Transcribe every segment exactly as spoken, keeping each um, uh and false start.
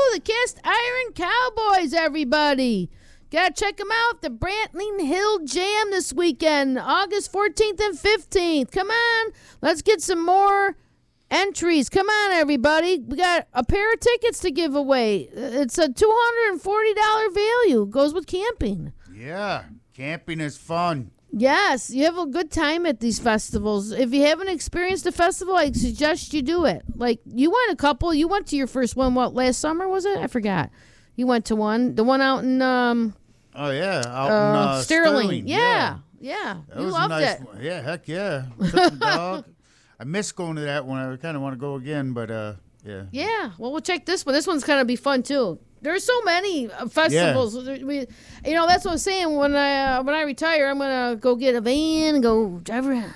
the Cast Iron Cowboys, everybody. Gotta check them out. The Brantling Hill Jam this weekend, August fourteenth and fifteenth. Come on. Let's get some more entries. Come on, everybody. We got a pair of tickets to give away. It's a two hundred forty dollars value. Goes with camping. Yeah, camping is fun. Yes, you have a good time at these festivals. If you haven't experienced a festival, I suggest you do it. Like, you went a couple. You went to your first one, what, last summer, was it? I forgot. You went to one. The one out in... um. Oh, yeah, out uh, in uh, Sterling. Sterling. Yeah, yeah. yeah. That You was loved a nice it. one. Yeah, heck yeah. Took the dog. I miss going to that one. I kind of want to go again, but uh, yeah. Yeah, well, we'll check this one. This one's going to be fun, too. There's so many uh, festivals. Yeah. We, you know, that's what I'm saying. When I uh, when I retire, I'm going to go get a van and go drive around.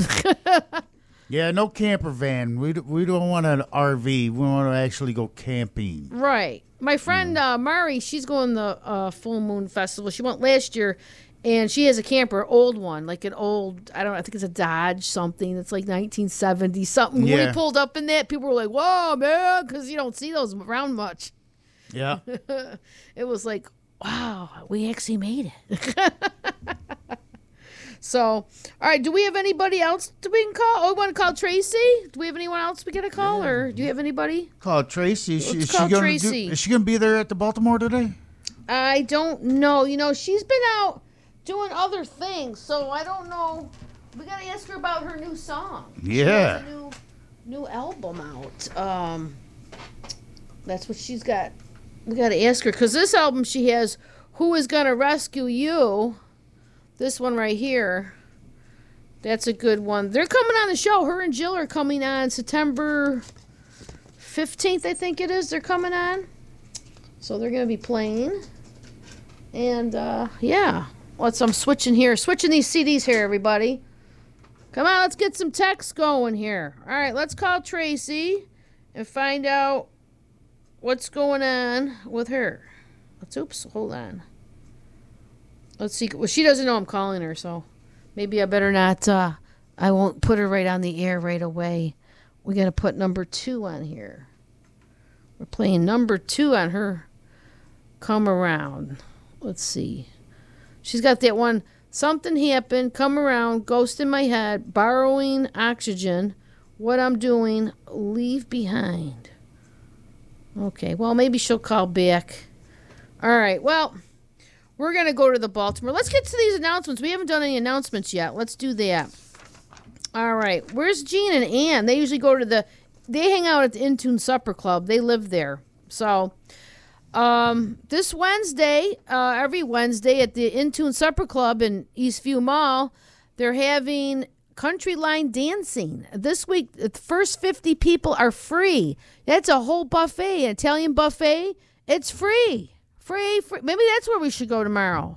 Yeah, no camper van. We, we don't want an R V. We want to actually go camping. Right. My friend uh, Mari, she's going the uh, Full Moon Festival. She went last year, and she has a camper, old one, like an old, I don't know, I think it's a Dodge something. It's like nineteen seventy something. Yeah. When we pulled up in that, people were like, whoa, man, because you don't see those around much. Yeah. It was like, wow, we actually made it. So, all right, do we have anybody else that we can call? Oh, we want to call Tracy? Do we have anyone else we get a call, yeah. Or do you have anybody? Call Tracy. Is she, Let's is call she gonna Tracy. Do, is she going to be there at the Baltimore today? I don't know. You know, she's been out doing other things, so I don't know. We got to ask her about her new song. Yeah. She has a new, new album out. Um, that's what she's got. We got to ask her, because this album she has, Who Is Gonna Rescue You? This one right here. That's a good one. They're coming on the show. Her and Jill are coming on September fifteenth, I think it is. They're coming on. So they're going to be playing. And, uh, yeah. Let's, I'm switching here. Switching these C Ds here, everybody. Come on, let's get some text going here. All right, let's call Tracy and find out what's going on with her. Let's, oops, hold on. Let's see. Well, she doesn't know I'm calling her, so maybe I better not. Uh, I won't put her right on the air right away. We got to put number two on here. We're playing number two on her. Come around. Let's see. She's got that one. Something happened. Come around. Ghost in my head. Borrowing oxygen. What I'm doing. Leave behind. Okay. Well, maybe she'll call back. All right. Well. We're going to go to the Baltimore. Let's get to these announcements. We haven't done any announcements yet. Let's do that. All right. Where's Gene and Ann? They usually go to the... They hang out at the Intune Supper Club. They live there. So, um, this Wednesday, uh, every Wednesday at the Intune Supper Club in Eastview Mall, they're having country line dancing. This week, the first fifty people are free. That's a whole buffet, an Italian buffet. It's free. Free, free. Maybe that's where we should go tomorrow.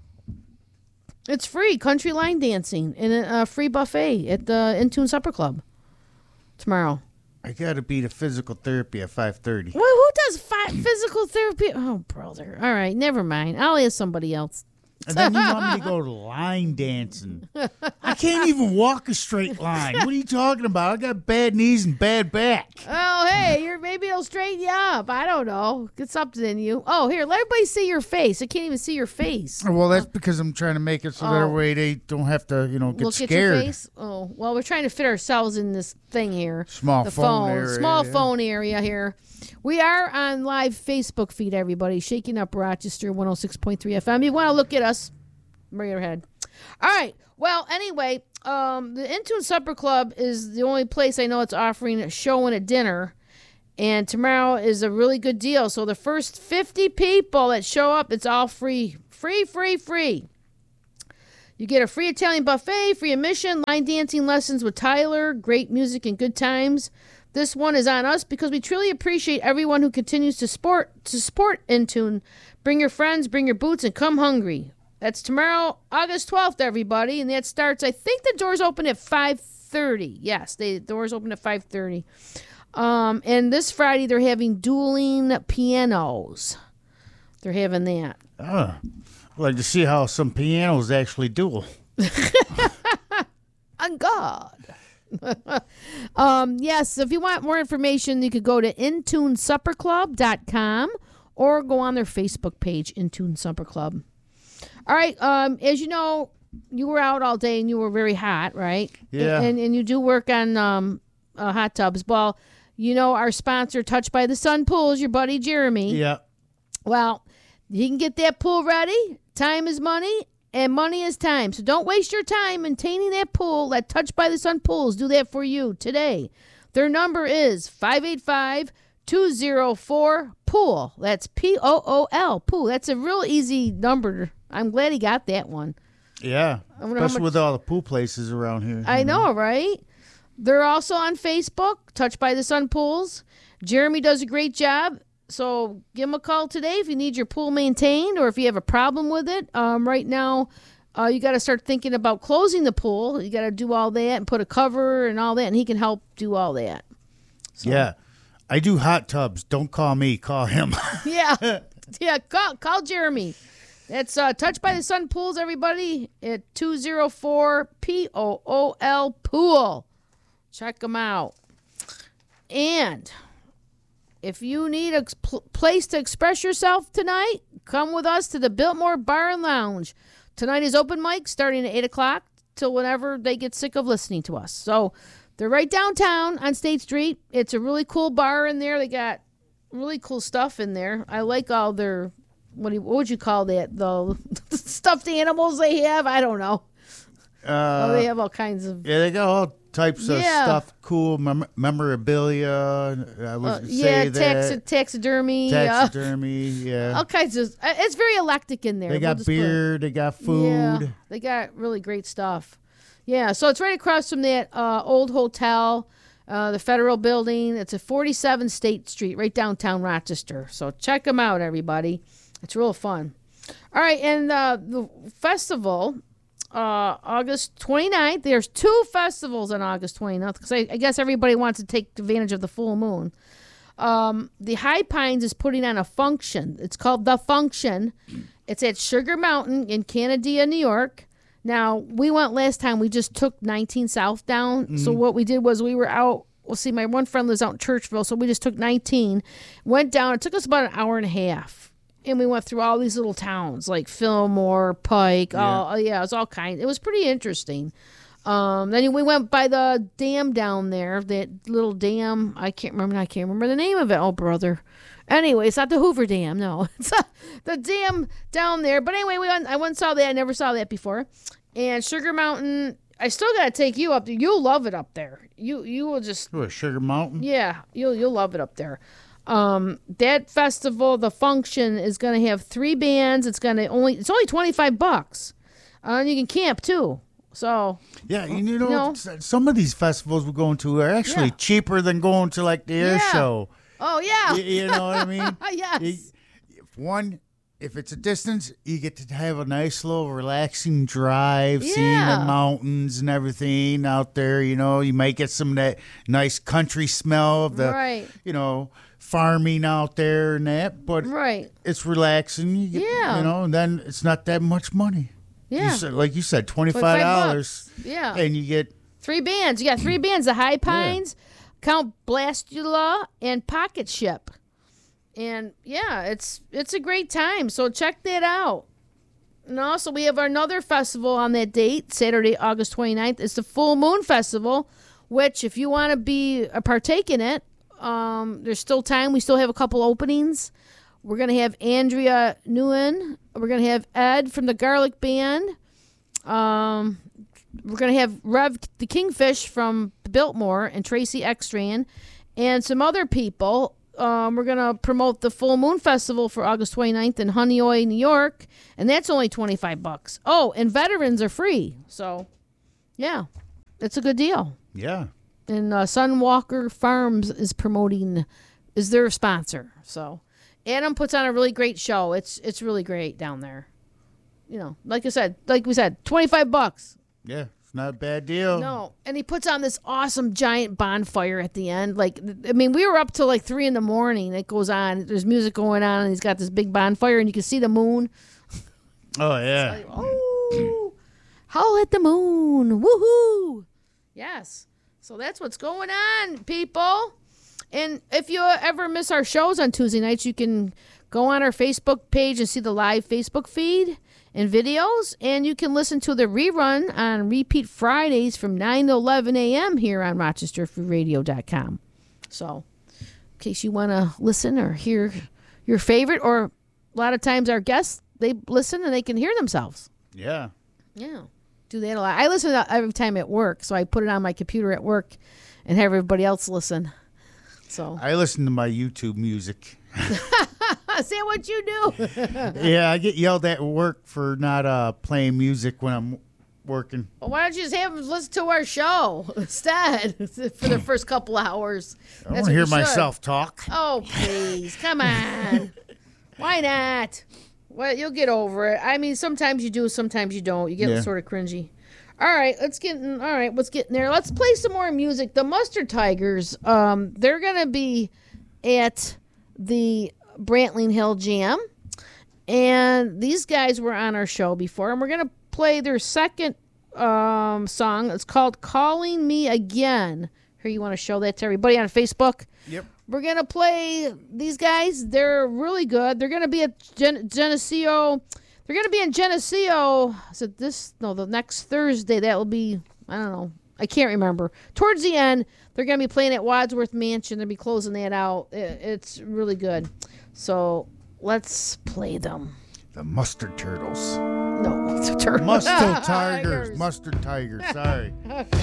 It's free, country line dancing and a free buffet at the Intune Supper Club tomorrow. I got to be to physical therapy at five thirty. Well, who does fi- physical therapy? Oh, brother. All right, never mind. I'll ask somebody else. And then you want me to go to line dancing. I can't even walk a straight line. What are you talking about? I got bad knees and bad back. Oh, hey, you're maybe it'll straighten you up. I don't know. Get something in you. Oh, here, let everybody see your face. I can't even see your face. Well, that's because I'm trying to make it so oh. that way they don't have to, you know, get Look scared. At your face. Oh, well, we're trying to fit ourselves in this thing here. Small the phone, phone area. Small yeah. phone area here. We are on live Facebook feed, everybody. Shaking Up Rochester one oh six point three F M. You want to look at us? Bring your head. All right. Well, anyway, um, the Intune Supper Club is the only place I know it's offering a show and a dinner. And tomorrow is a really good deal. So the first fifty people that show up, it's all free. Free, free, free. You get a free Italian buffet, free admission, line dancing lessons with Tyler, great music and good times. This one is on us because we truly appreciate everyone who continues to support, to support Intune. Bring your friends, bring your boots, and come hungry. That's tomorrow, August twelfth, everybody, and that starts, I think the doors open at five thirty. Yes, the doors open at five thirty. Um, and this Friday, they're having dueling pianos. They're having that. Oh, I'd like to see how some pianos actually duel. On God. um, yes, if you want more information, you could go to intune supper club dot com or go on their Facebook page, Intune Supper Club. All right. Um, as you know, you were out all day and you were very hot, right? Yeah. And and you do work on um uh, hot tubs. Well, you know our sponsor, Touched by the Sun Pools, your buddy Jeremy. Yeah. Well, he can get that pool ready. Time is money, and money is time. So don't waste your time maintaining that pool. Let Touched by the Sun Pools do that for you today. Their number is five eight five, two oh four, pool. That's P O O L, pool. That's a real easy number. I'm glad he got that one. Yeah. I wonder how Especially much- with all the pool places around here. I you know, right? They're also on Facebook, Touched by the Sun Pools. Jeremy does a great job. So give him a call today if you need your pool maintained or if you have a problem with it. Um, right now, uh, you got to start thinking about closing the pool. You got to do all that and put a cover and all that, and he can help do all that. So. Yeah. I do hot tubs. Don't call me. Call him. Yeah. Yeah, call, call Jeremy. That's uh, Touched by the Sun Pools, everybody, at two oh four P O O L, pool. Check them out. And if you need a pl- place to express yourself tonight, come with us to the Biltmore Bar and Lounge. Tonight is open mic starting at eight o'clock till whenever they get sick of listening to us. So they're right downtown on State Street. It's a really cool bar in there. They got really cool stuff in there. I like all their, what, do you, what would you call that? The stuffed animals they have? I don't know. Uh, Oh, they have all kinds of. yeah, they got all types of Yeah. stuff. Cool mem- memorabilia. I would Uh, say yeah, that. taxi- taxidermy. Taxidermy. Uh, yeah. all kinds of. uh, It's very eclectic in there. They We'll got just put it- beer. They got food. Yeah, they got really great stuff. Yeah, so it's right across from that uh, old hotel, uh, the Federal Building. It's at forty-seven State Street, right downtown Rochester. So check them out, everybody. It's real fun. All right, and uh, the festival, uh, August twenty-ninth. There's two festivals on August twenty-ninth because I, I guess everybody wants to take advantage of the full moon. Um, the High Pines is putting on a function. It's called The Function. It's at Sugar Mountain in Canandaigua, New York. Now, we went last time. We just took nineteen South down. Mm-hmm. So what we did was we were out. Well, see, my one friend lives out in Churchville, so we just took nineteen, went down. It took us about an hour and a half. And we went through all these little towns like Fillmore, Pike. Yeah, all, yeah it was all kinds. It was pretty interesting. Um, then we went by the dam down there, that little dam. I can't remember. I can't remember the name of it. Oh, brother. Anyway, it's not the Hoover Dam. No, it's uh, the dam down there. But anyway, we went, I went and saw that. I never saw that before. And Sugar Mountain, I still got to take you up there. You'll love it up there. You you will just. What, Sugar Mountain? Yeah, you'll you'll love it up there. Um, that festival, The Function, is going to have three bands. It's going to only it's only twenty-five bucks. Uh, and you can camp too. So Yeah, you know, No. s- some of these festivals we're going to are actually Yeah. cheaper than going to like the air Yeah. show. oh yeah, You, you know what I mean? yes. You- one, if it's a distance, you get to have a nice little relaxing drive, seeing Yeah. the mountains and everything out there. You know, you might get some of that nice country smell of the, Right. you know, farming out there and that. But Right. it's relaxing. You get, Yeah. You know, and then it's not that much money. Yeah. You said, like you said, twenty-five dollars. bucks. Yeah. And you get Three bands. You got three bands: the High Pines, Count Blastula, and Pocket Ship. And yeah, it's it's a great time. So check that out. And also, we have another festival on that date, Saturday, August twenty-ninth. It's the Full Moon Festival, which, if you want to be a partake in it, um, there's still time. We still have a couple openings. We're going to have Andrea Nguyen. We're going to have Ed from the Garlic Band. Um, we're going to have Rev the Kingfish from Biltmore and Tracy Extran and some other people. Um, we're going to promote the Full Moon Festival for August twenty-ninth in Honeoye, New York, and that's only twenty-five bucks. Oh, and veterans are free. So, yeah, it's a good deal. yeah. And uh, Sunwalker Farms is promoting, is their sponsor. So, Adam puts on a really great show. It's it's really great down there. You know, like I said, like we said, twenty-five bucks. Yeah. It's not a bad deal. No, and he puts on this awesome giant bonfire at the end. Like, I mean, we were up till like three in the morning. It goes on. There's music going on, and he's got this big bonfire, and you can see the moon. Oh yeah. Oh, howl at the moon! Woohoo! Yes. So that's what's going on, people. And if you ever miss our shows on Tuesday nights, you can go on our Facebook page and see the live Facebook feed and videos. And you can listen to the rerun on repeat Fridays from nine to eleven a.m. here on Rochester Free Radio dot com. So in case you want to listen or hear your favorite, or a lot of times our guests, they listen and they can hear themselves. Yeah. Yeah. Do that a lot. I listen to every time at work, so I put it on my computer at work and have everybody else listen. So I listen to my YouTube music. say what you do. Yeah, I get yelled at at work for not uh, playing music when I'm working. Well, why don't you just have them listen to our show instead for the first couple hours? I want to hear myself talk. Oh, please. Come on. Why not? Well, you'll get over it. I mean, sometimes you do, sometimes you don't. You get Yeah. sort of cringy. All right, let's get in. All right, let's get in there. Let's play some more music. The Mustard Tigers, um, they're going to be at the Brantling Hill Jam. And these guys were on our show before. And we're going to play their second um, song. It's called Calling Me Again. Here, you want to show that to everybody on Facebook? Yep. We're going to play these guys. They're really good. They're going to be at Gen- Geneseo. They're going to be in Geneseo. Is it this? No, the next Thursday. That will be, I don't know. I can't remember. Towards the end, they're going to be playing at Wadsworth Mansion. They'll be closing that out. It, it's really good. So let's play them. The Mustard Turtles. No, it's a turtle. Mustard Tigers. Mustard Tigers. Sorry.